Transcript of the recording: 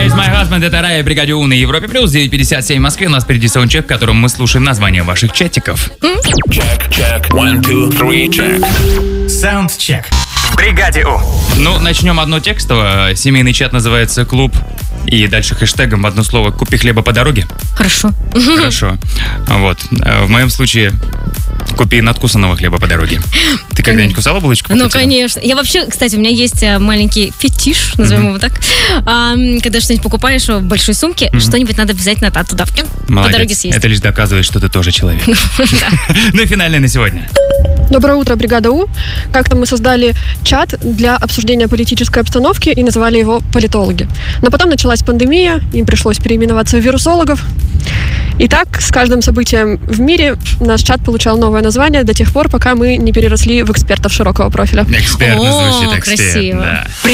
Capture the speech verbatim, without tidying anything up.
is my husband. Это Рая, бригаде У на Европе Плюс, девять пятьдесят семь в Москве. У нас впереди саундчек, в котором мы слушаем названия ваших чатиков. Check, check, one, two, three, check. Саундчек. В бригаде У. Ну, начнем одно текстово. Семейный чат называется «Клуб». И дальше хэштегом в одно слово «Купи хлеба по дороге». Хорошо. Хорошо. Вот. В моем случае купи надкусанного хлеба по дороге. Ты когда-нибудь кусала булочку? Ну, конечно. Я вообще, кстати, у меня есть маленький фетиш, назовем его так. А, когда что-нибудь покупаешь в большой сумке, mm-hmm. что-нибудь надо обязательно туда по дороге съесть. Это лишь доказывает, что ты тоже человек. Ну и финальное на сегодня. Доброе утро, бригада У. Как-то мы создали чат для обсуждения политической обстановки и называли его «Политологи». Но потом началась пандемия, им пришлось переименоваться в «Вирусологов». И так, с каждым событием в мире наш чат получал новое название до тех пор, пока мы не переросли в экспертов широкого профиля. Экспертно звучит, О, эксперт, красиво. да.